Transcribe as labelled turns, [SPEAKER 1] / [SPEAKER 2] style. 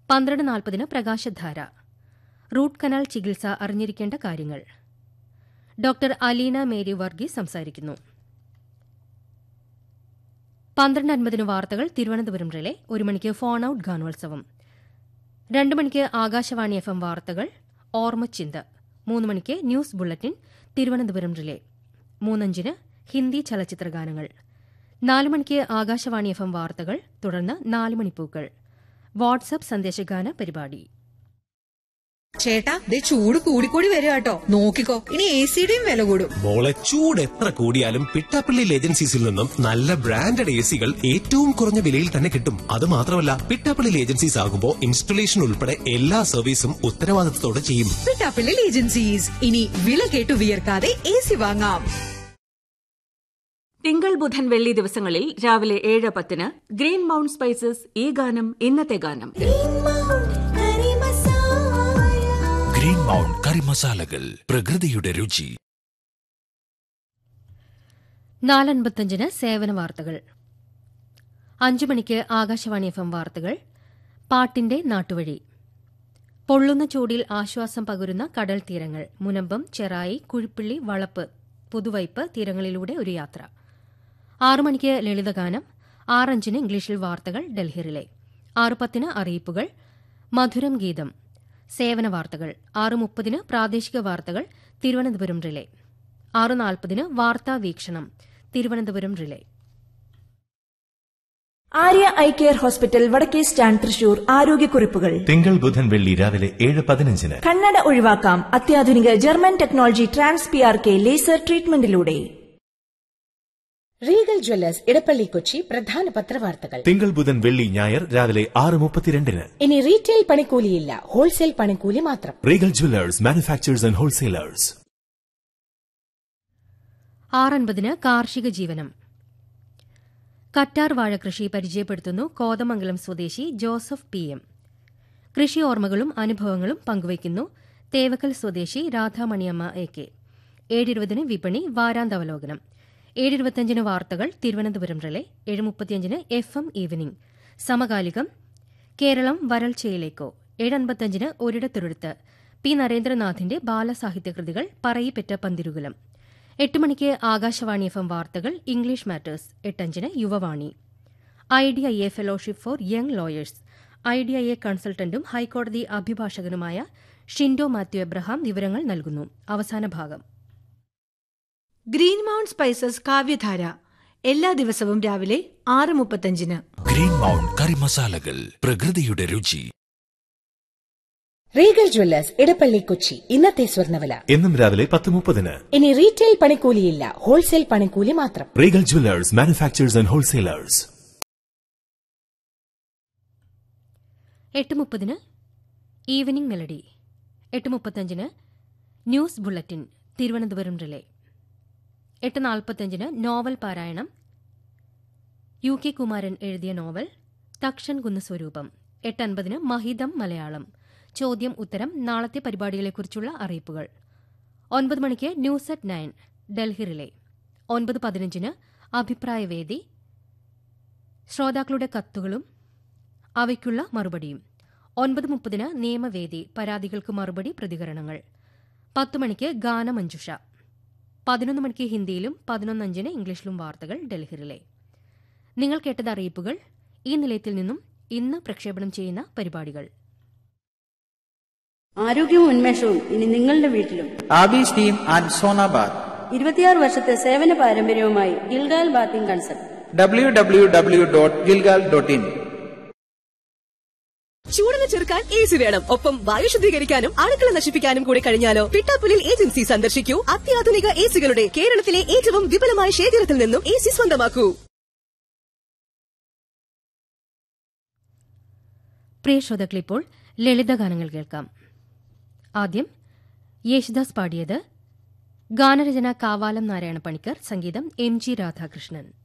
[SPEAKER 1] 12:40 പ്രകാശധാര. Root canal ചികിത്സ അറിഞ്ഞിരിക്കേണ്ട കാര്യങ്ങൾ. ഡോക്ടർ അലീന മേരി വർഗീസ് സംസാരിക്കുന്നു. 12:50 വാർത്തകൾ തിരുവനന്തപുരം റിലേ. 1 മണിക്ക് ഫോൺ ഔട്ട് ഗാനോത്സവം. 2 മണിക്ക് ആകാശവാണി FM വാർത്തകൾ ഓർമ്മച്ചിന്ത. 3 മണിക്ക് news bulletin Thiruvananthapuram relay. 3:05 Hindi ചലച്ചിത്രഗാനങ്ങൾ. 4 മണിക്ക് ആകാശവാണി FM വാർത്തകൾ. തുടർന്ന് 4 മണിപ്പൂക്കൾ വാട്സ്ആപ്പ് സന്ദേശഗാന പരിപാടി.
[SPEAKER 2] ചേട്ടാ, ചൂട് കൂടിക്കൂടി വരിക കേട്ടോ. നോക്കിക്കോ, ഇനി AC-യുടെയും വില കൂടും.
[SPEAKER 3] മോളെ, ചൂട് എത്ര കൂടിയാലും പിട്ടാപ്പള്ളി ഏജൻസീസിൽ നിന്നും നല്ല ബ്രാൻഡഡ് AC-കൾ ഏറ്റവും കുറഞ്ഞ വിലയിൽ തന്നെ കിട്ടും. അത് മാത്രമല്ല, പിട്ടാപ്പള്ളി ഏജൻസീസ് ആകുമ്പോൾ ഇൻസ്റ്റലേഷൻ ഉൾപ്പെടെ എല്ലാ സർവീസും ഉത്തരവാദിത്തത്തോടെ ചെയ്യും.
[SPEAKER 2] പിട്ടാപ്പള്ളി ഏജൻസീസ്, ഇനി വില കേട്ടു വിയർക്കാതെ AC വാങ്ങാം.
[SPEAKER 4] തിങ്കൾ ബുധൻ വെള്ളി ദിവസങ്ങളിൽ രാവിലെ 7:10 ഗ്രീൻ മൗണ്ട് സ്പൈസസ് ഈ ഗാനം ഇന്നത്തെ ഗാനം.
[SPEAKER 5] ഗ്രീൻ മൗണ്ട് കറി മസാലകൾ, പ്രകൃതിയുടെ രുചി.
[SPEAKER 1] 4:55 സേവന വാർത്തകൾ. 5 മണിക്ക് ആകാശവാണി FM വാർത്തകൾ. പാട്ടിന്റെ നാട്ടുവഴി. പൊള്ളുന്ന ചൂടിൽ ആശ്വാസം പകരുന്ന കടൽ തീരങ്ങൾ. മുനമ്പം, ചെറായി, കുഴിപ്പള്ളി, വളപ്പ്, പുതുവൈപ്പ് തീരങ്ങളിലൂടെ ഒരു യാത്ര. 6 മണിക്ക് ലളിതഗാനം. 6:05 ഇംഗ്ലീഷിൽ വാർത്തകൾ ഡൽഹിയിലെ. 6:10 അറിയിപ്പുകൾ. മധുരം ഗീതം സേവന വാർത്തകൾ. 6:30 പ്രാദേശിക വാർത്തകൾ തിരുവനന്തപുരം റിലേ. 6:40 വാർത്താ വീക്ഷണം Thiruvananthapuram relay.
[SPEAKER 6] Arya eye care hospital, വടക്കേ സ്റ്റാൻഡ്, തൃശൂർ. ആരോഗ്യക്കുറിപ്പുകൾ
[SPEAKER 7] തിങ്കൾ ബുധൻ വെള്ളി രാവിലെ 7:15.
[SPEAKER 6] കണ്ണട ഒഴിവാക്കാം അത്യാധുനിക German technology TransPRK laser ട്രീറ്റ്മെന്റിലൂടെ.
[SPEAKER 8] Regal Jewellers Edappally Kochi പ്രധാന പത്രവാർത്തകൾ.
[SPEAKER 7] തിങ്കൾ ബുധൻ വെള്ളി ഞായർ രാവിലെ 6:32.
[SPEAKER 8] ഇനി റീറ്റെയിൽ പണിക്കൂലിയില്ല, ഹോൾസെയിൽ പണിക്കൂലി മാത്രം.
[SPEAKER 7] Regal Jewellers, manufacturers and wholesalers.
[SPEAKER 1] 6:50 കാർഷിക ജീവനം. കറ്റാർ വാഴ കൃഷി പരിചയപ്പെടുത്തുന്നു കോതമംഗലം സ്വദേശി ജോസഫ് PM. കൃഷി ഓർമ്മകളും അനുഭവങ്ങളും പങ്കുവയ്ക്കുന്നു തേവക്കൽ സ്വദേശി രാധാമണിയമ്മ AK. 7:20 വിപണി വാരാന്താവലോകനം. 7:25 വാർത്തകൾ തിരുവനന്തപുരം റിലേ. 7:35 FM ഈവനിംഗ് സമകാലികം കേരളം വരൾച്ചയിലേക്കോ. 7:55 ഒരിടത്തൊരിടത്ത് P. നരേന്ദ്രനാഥിന്റെ ബാലസാഹിത്യകൃതികൾ പറയിപ്പെറ്റ പന്തിരുകുലം. 8 മണിക്ക് ആകാശവാണി FM വാർത്തകൾ English matters. 8:05 Yuvavani. IDIA fellowship four young lawyers. IDIA കൺസൾട്ടന്റും ഹൈക്കോടതി അഭിഭാഷകനുമായ ഷിൻഡോ മാത്യു എബ്രഹാം വിവരങ്ങൾ നൽകുന്നു. അവസാന ഭാഗം.
[SPEAKER 9] ഗ്രീൻ മൗണ്ട് സ്പൈസസ് കാവ്യധാര എല്ലാ ദിവസവും രാവിലെ 6:35.
[SPEAKER 5] ഗ്രീൻ മൗണ്ട് കറി മസാലകൾ, പ്രകൃതിയുടെ രുചി.
[SPEAKER 8] റീഗൽ ജ്വല്ലേഴ്സ് ഇടപ്പള്ളി കൊച്ചി ഇന്നത്തെ സ്വർണ്ണവില.
[SPEAKER 7] എന്നും രാവിലെ 10:30.
[SPEAKER 8] ഇനി റീറ്റെയിൽ പണിക്കൂലിയില്ല, ഹോൾസെയിൽ പണിക്കൂലി മാത്രം.
[SPEAKER 7] Regal Jewellers, manufacturers and wholesalers.
[SPEAKER 1] 8:30 evening melody. 8:35 news bulletin Thiruvananthapuram relay. 8:45 novel പാരായണം. UK കുമാരൻ എഴുതിയ നോവൽ തക്ഷൻ കുന്ന് സ്വരൂപം. 8:50 മഹിതം മലയാളം. ചോദ്യം ഉത്തരം നാളത്തെ പരിപാടികളെക്കുറിച്ചുള്ള അറിയിപ്പുകൾ. 9 മണിക്ക് ന്യൂസ് അറ്റ് 9 ഡൽഹി റിലേ. 9:15 അഭിപ്രായവേദി. ശ്രോതാക്കളുടെ കത്തുകളും അവയ്ക്കുള്ള മറുപടിയും. 9:30 നിയമവേദി. പരാതികൾക്ക് മറുപടി, പ്രതികരണങ്ങൾ. 10 മണിക്ക് ഗാനമഞ്ജുഷ. 11 മണിക്ക് ഹിന്ദിയിലും 11:05 ഇംഗ്ലീഷിലും വാർത്തകൾ ഡൽഹി റിലേ. നിങ്ങൾ കേട്ടത് അറിയിപ്പുകൾ. ഈ നിലയത്തിൽ നിന്നും ഇന്ന് പ്രക്ഷേപണം ചെയ്യുന്ന പരിപാടികൾ.
[SPEAKER 10] ആരോഗ്യവും ഉന്മേഷവും ഇനി നിങ്ങളുടെ വീട്ടിലും.
[SPEAKER 11] ആബീസ് ടീം ആൻഡ് സോനാബാദ്
[SPEAKER 10] 26 വർഷത്തെ സേവന പാരമ്പര്യവുമായി ഗിൽഗാൽ ബാത്തിംഗ് കൺസെപ്റ്റ്.
[SPEAKER 11] www.gilgal.in.
[SPEAKER 2] ചൂടിനെ ചെറുക്കാൻ AC വേണം, ഒപ്പം വായു ശുദ്ധീകരിക്കാനും അണുക്കള നശിപ്പിക്കാനും കൂടി കഴിഞ്ഞാലോ? പിട്ടാപ്പുലിൽ ഏജൻസി സന്ദർശിക്കൂ. അത്യാധുനിക ACകളുടെ കേരളത്തിലെ ഏറ്റവും വിപുലമായ ശേഖരത്തിൽ നിന്നും AC സ്വന്തമാക്കൂ.
[SPEAKER 1] പ്രിയ ശ്രോതാക്കളിപ്പോൾ ലളിതഗാനങ്ങൾ കേൾക്കാം. ആദ്യം യേശുദാസ് പാടിയത്. ഗാനരചന കാവാലം നാരായണ പണിക്കർ, സംഗീതം MG രാധാകൃഷ്ണൻ.